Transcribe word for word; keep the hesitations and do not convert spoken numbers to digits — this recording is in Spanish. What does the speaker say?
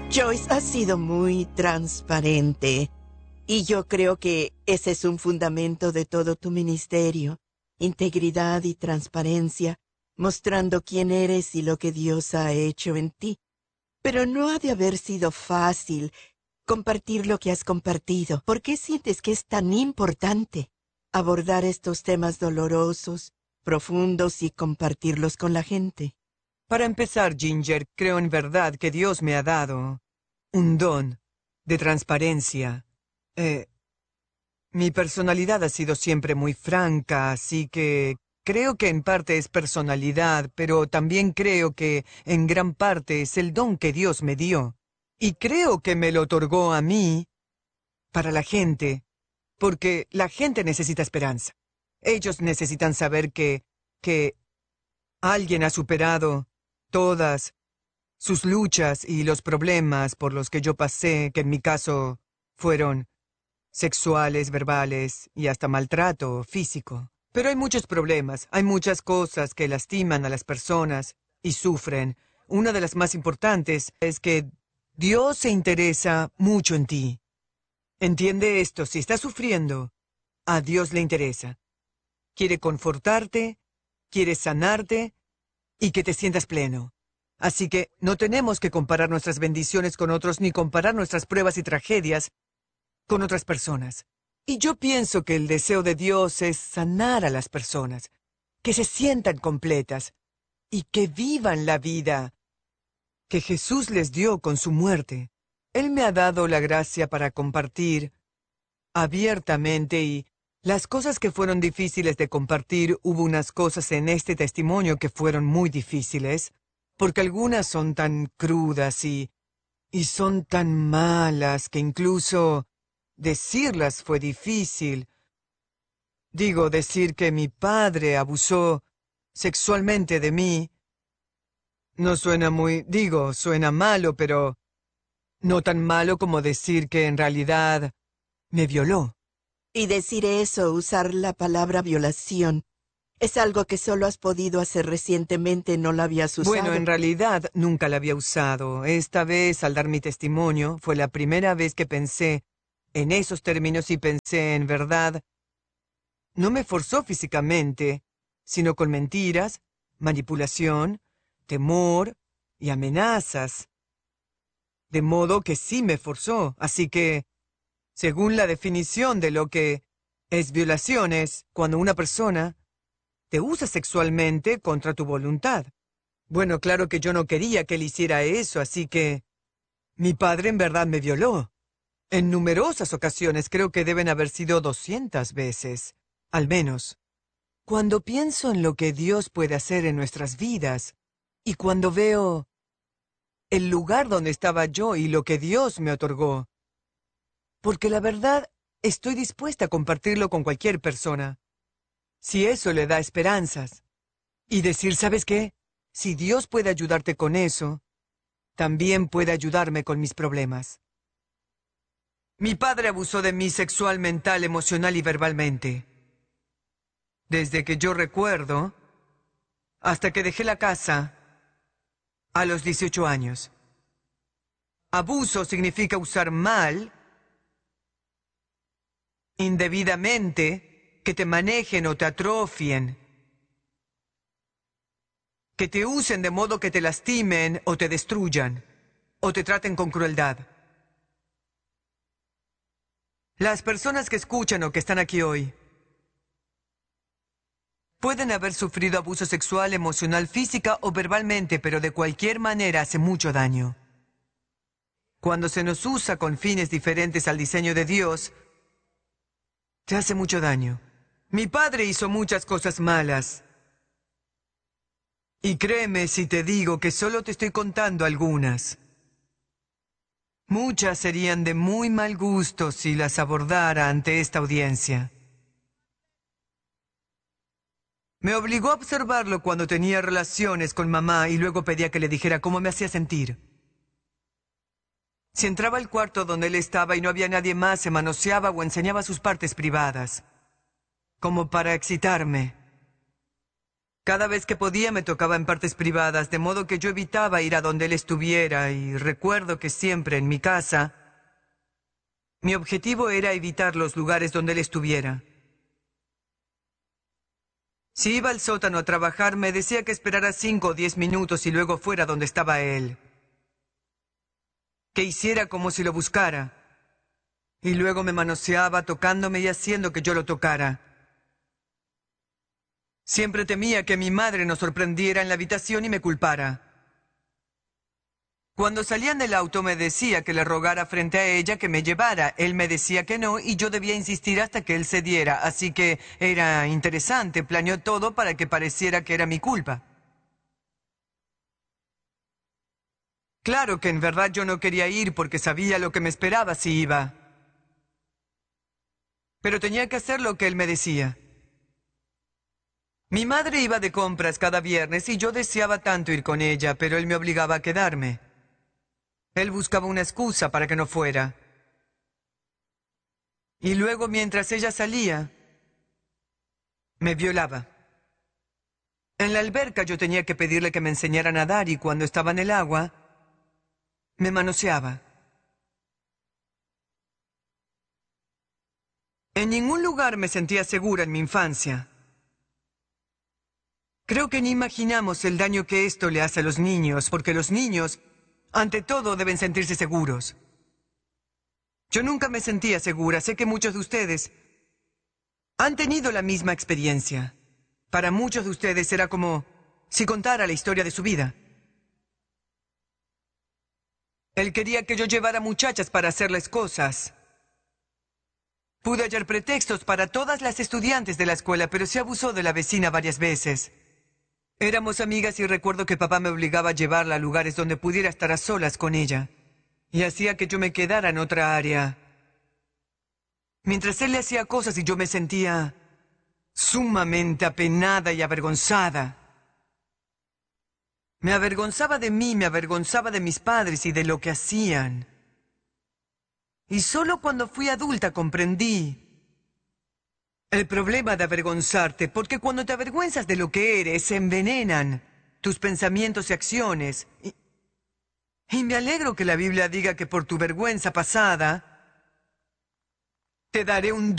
Joyce ha sido muy transparente y yo creo que ese es un fundamento de todo tu ministerio. Integridad y transparencia, mostrando quién eres y lo que Dios ha hecho en ti. Pero no ha de haber sido fácil compartir lo que has compartido. ¿Por qué sientes que es tan importante abordar estos temas dolorosos, profundos y compartirlos con la gente? Para empezar, Ginger, creo en verdad que Dios me ha dado un don de transparencia. Eh, mi personalidad ha sido siempre muy franca, así que creo que en parte es personalidad, pero también creo que en gran parte es el don que Dios me dio. Y creo que me lo otorgó a mí para la gente, porque la gente necesita esperanza. Ellos necesitan saber que, que alguien ha superado todas sus luchas y los problemas por los que yo pasé, que en mi caso fueron sexuales, verbales y hasta maltrato físico. Pero hay muchos problemas, hay muchas cosas que lastiman a las personas y sufren. Una de las más importantes es que Dios se interesa mucho en ti. Entiende esto, si estás sufriendo, a Dios le interesa. Quiere confortarte, quiere sanarte y que te sientas pleno. Así que no tenemos que comparar nuestras bendiciones con otros ni comparar nuestras pruebas y tragedias con otras personas. Y yo pienso que el deseo de Dios es sanar a las personas, que se sientan completas y que vivan la vida que Jesús les dio con su muerte. Él me ha dado la gracia para compartir abiertamente y las cosas que fueron difíciles de compartir, hubo unas cosas en este testimonio que fueron muy difíciles, porque algunas son tan crudas y, y son tan malas que incluso decirlas fue difícil. Digo, decir que mi padre abusó sexualmente de mí no suena muy, digo, suena malo, pero no tan malo como decir que en realidad me violó. Y decir eso, usar la palabra violación, es algo que solo has podido hacer recientemente, no la habías usado. Bueno, en realidad nunca la había usado. Esta vez, al dar mi testimonio, fue la primera vez que pensé en esos términos y pensé en verdad. No me forzó físicamente, sino con mentiras, manipulación, temor y amenazas. De modo que sí me forzó, así que, según la definición de lo que es violación, es cuando una persona te usa sexualmente contra tu voluntad. Bueno, claro que yo no quería que él hiciera eso, así que mi padre en verdad me violó. En numerosas ocasiones, creo que deben haber sido doscientas veces, al menos. Cuando pienso en lo que Dios puede hacer en nuestras vidas, y cuando veo el lugar donde estaba yo y lo que Dios me otorgó, porque la verdad estoy dispuesta a compartirlo con cualquier persona, si eso le da esperanzas, y decir, ¿sabes qué? Si Dios puede ayudarte con eso, también puede ayudarme con mis problemas. Mi padre abusó de mí sexual, mental, emocional y verbalmente. Desde que yo recuerdo, hasta que dejé la casa, a los dieciocho años. Abuso significa usar mal, indebidamente, que te manejen o te atrofien, que te usen de modo que te lastimen o te destruyan, o te traten con crueldad. Las personas que escuchan o que están aquí hoy pueden haber sufrido abuso sexual, emocional, física o verbalmente, pero de cualquier manera hace mucho daño. Cuando se nos usa con fines diferentes al diseño de Dios, te hace mucho daño. Mi padre hizo muchas cosas malas. Y créeme si te digo que solo te estoy contando algunas. Muchas serían de muy mal gusto si las abordara ante esta audiencia. Me obligó a observarlo cuando tenía relaciones con mamá y luego pedía que le dijera cómo me hacía sentir. Si entraba al cuarto donde él estaba y no había nadie más, se manoseaba o enseñaba sus partes privadas, como para excitarme. Cada vez que podía me tocaba en partes privadas, de modo que yo evitaba ir a donde él estuviera, y recuerdo que siempre en mi casa mi objetivo era evitar los lugares donde él estuviera. Si iba al sótano a trabajar, me decía que esperara cinco o diez minutos y luego fuera donde estaba él. Que hiciera como si lo buscara. Y luego me manoseaba tocándome y haciendo que yo lo tocara. Siempre temía que mi madre nos sorprendiera en la habitación y me culpara. Cuando salían del auto me decía que le rogara frente a ella que me llevara. Él me decía que no y yo debía insistir hasta que él cediera. Así que era interesante. Planeó todo para que pareciera que era mi culpa. Claro que en verdad yo no quería ir porque sabía lo que me esperaba si iba. Pero tenía que hacer lo que él me decía. Mi madre iba de compras cada viernes y yo deseaba tanto ir con ella, pero él me obligaba a quedarme. Él buscaba una excusa para que no fuera. Y luego, mientras ella salía, me violaba. En la alberca yo tenía que pedirle que me enseñara a nadar y cuando estaba en el agua, me manoseaba. En ningún lugar me sentía segura en mi infancia. Creo que ni imaginamos el daño que esto le hace a los niños, porque los niños, ante todo, deben sentirse seguros. Yo nunca me sentía segura. Sé que muchos de ustedes han tenido la misma experiencia. Para muchos de ustedes era como si contara la historia de su vida. Él quería que yo llevara muchachas para hacerles cosas. Pude hallar pretextos para todas las estudiantes de la escuela, pero se abusó de la vecina varias veces. Éramos amigas y recuerdo que papá me obligaba a llevarla a lugares donde pudiera estar a solas con ella. Y hacía que yo me quedara en otra área. Mientras él le hacía cosas y yo me sentía sumamente apenada y avergonzada. Me avergonzaba de mí, me avergonzaba de mis padres y de lo que hacían. Y solo cuando fui adulta comprendí el problema de avergonzarte, porque cuando te avergüenzas de lo que eres, se envenenan tus pensamientos y acciones. Y, y me alegro que la Biblia diga que por tu vergüenza pasada, te daré un